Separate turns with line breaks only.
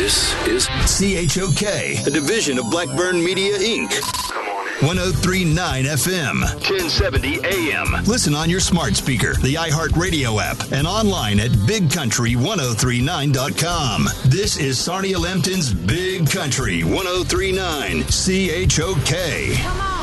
This is CHOK, a division of Blackburn Media, Inc. 1039 FM, 1070 AM. Listen on your smart speaker, the iHeartRadio app, and online at bigcountry1039.com. This is Sarnia Lambton's Big Country 1039 CHOK.
Come on.